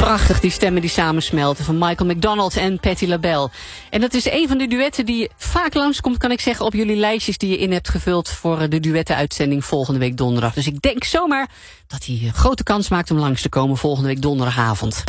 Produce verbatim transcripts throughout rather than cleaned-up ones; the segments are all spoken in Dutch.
Prachtig, die stemmen die samensmelten van Michael McDonald en Patti LaBelle. En dat is een van de duetten die vaak langskomt, kan ik zeggen, op jullie lijstjes die je in hebt gevuld voor de duettenuitzending volgende week donderdag. Dus ik denk zomaar dat hij een grote kans maakt om langs te komen volgende week donderdagavond.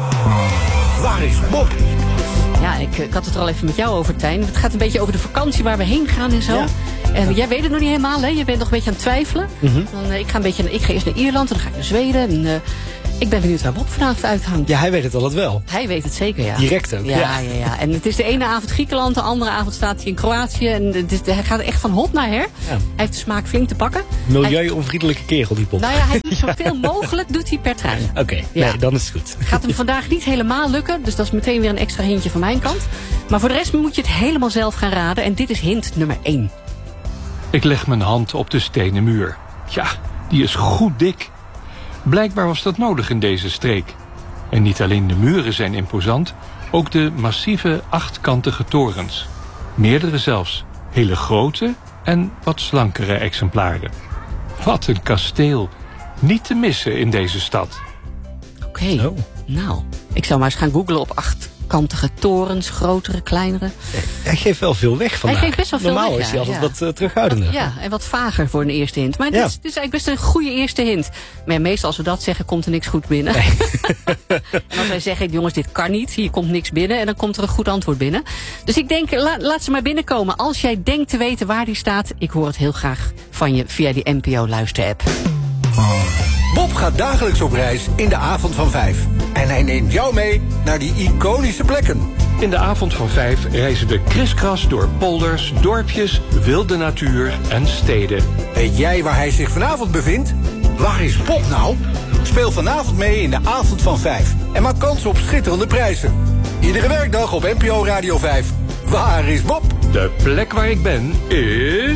Waar is Bob? Ja, ik, ik had het er al even met jou over, Tijn. Het gaat een beetje over de vakantie waar we heen gaan en zo. Ja. En jij weet het nog niet helemaal, hè? Je bent nog een beetje aan het twijfelen. Mm-hmm. Dan, uh, ik, ga een beetje, ik ga eerst naar Ierland en dan ga ik naar Zweden. En, uh, ik ben benieuwd waar Bob vanavond uithangt. Ja, hij weet het altijd wel. Hij weet het zeker, ja. Direct ook. Ja, ja, ja, ja. En het is de ene avond Griekenland, de andere avond staat hij in Kroatië. En het is, hij gaat echt van hot naar her. Ja. Hij heeft de smaak flink te pakken. Milieu-onvriendelijke kerel, die Bob. Nou ja, hij doet zoveel mogelijk doet hij per trein. Oké, okay, ja. Nee, dan is het goed. Gaat hem vandaag niet helemaal lukken, dus dat is meteen weer een extra hintje van mijn kant. Maar voor de rest moet je het helemaal zelf gaan raden. En dit is hint nummer één. Ik leg mijn hand op de stenen muur. Ja, die is goed dik. Blijkbaar was dat nodig in deze streek. En niet alleen de muren zijn imposant, ook de massieve achtkantige torens. Meerdere zelfs, hele grote en wat slankere exemplaren. Wat een kasteel. Niet te missen in deze stad. Oké, okay. oh. Nou, ik zou maar eens gaan googlen op achtkantige torens, grotere, kleinere. Hij geeft wel veel weg vandaag. Hij geeft best wel veel Normaal weg, is hij ja, altijd ja. wat uh, terughoudender. Ja, en wat vager voor een eerste hint. Maar dit, ja. is, dit is eigenlijk best een goede eerste hint. Maar ja, meestal als we dat zeggen, komt er niks goed binnen. Nee. En als wij zeggen, jongens, dit kan niet, hier komt niks binnen, en dan komt er een goed antwoord binnen. Dus ik denk, la, laat ze maar binnenkomen. Als jij denkt te weten waar die staat, ik hoor het heel graag van je via die N P O-luisterapp. Bob gaat dagelijks op reis in de avond van vijf. En hij neemt jou mee naar die iconische plekken. In de avond van vijf reizen we kriskras door polders, dorpjes, wilde natuur en steden. Weet jij waar hij zich vanavond bevindt? Waar is Bob nou? Speel vanavond mee in de avond van vijf. En maak kans op schitterende prijzen. Iedere werkdag op N P O Radio vijf. Waar is Bob? De plek waar ik ben is...